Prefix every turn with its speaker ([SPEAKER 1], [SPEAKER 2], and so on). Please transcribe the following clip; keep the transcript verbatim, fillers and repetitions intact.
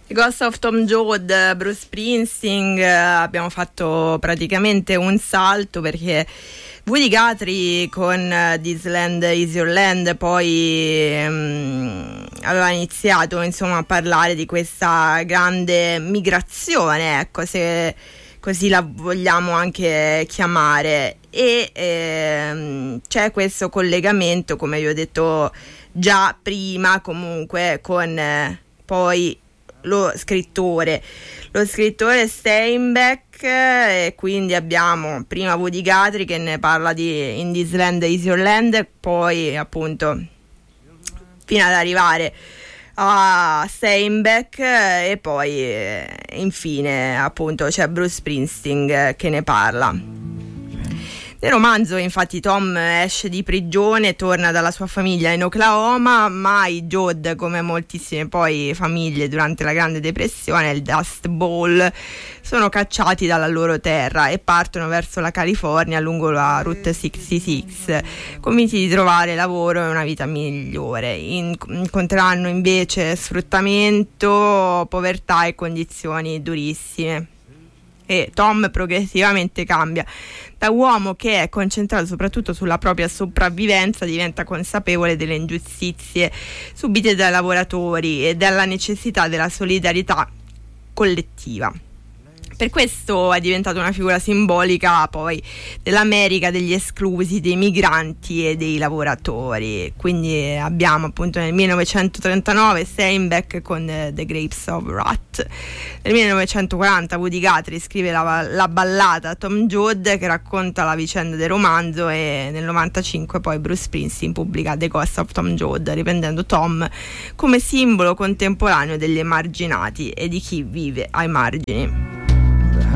[SPEAKER 1] Ghost of Tom Joad, Bruce Springsteen, abbiamo fatto praticamente un salto perché Woody Guthrie con This Land Is Your Land poi um, aveva iniziato insomma a parlare di questa grande migrazione, ecco, se così la vogliamo anche chiamare, e ehm, c'è questo collegamento, come vi ho detto già prima, comunque con eh, poi lo scrittore lo scrittore Steinbeck, e quindi abbiamo prima Woody Guthrie che ne parla di In This Land Is Your Land, poi appunto fino ad arrivare a Steinbeck, e poi eh, infine appunto c'è Bruce Springsteen che ne parla. Nel romanzo infatti Tom esce di prigione, torna dalla sua famiglia in Oklahoma, ma i Joad, come moltissime poi famiglie durante la Grande Depressione, il Dust Bowl, sono cacciati dalla loro terra e partono verso la California lungo la Route sessantasei, convinti di trovare lavoro e una vita migliore. In- incontreranno invece sfruttamento, povertà e condizioni durissime. E Tom progressivamente cambia. Da uomo che è concentrato soprattutto sulla propria sopravvivenza, diventa consapevole delle ingiustizie subite dai lavoratori e della necessità della solidarietà collettiva. Per questo è diventata una figura simbolica poi dell'America degli esclusi, dei migranti e dei lavoratori. Quindi abbiamo appunto nel millenovecentotrentanove Steinbeck con The Grapes of Wrath. Nel millenovecentoquaranta Woody Guthrie scrive la, la ballata Tom Joad che racconta la vicenda del romanzo, e nel novantacinque poi Bruce Springsteen pubblica The Ghost of Tom Joad, riprendendo Tom come simbolo contemporaneo degli emarginati e di chi vive ai margini.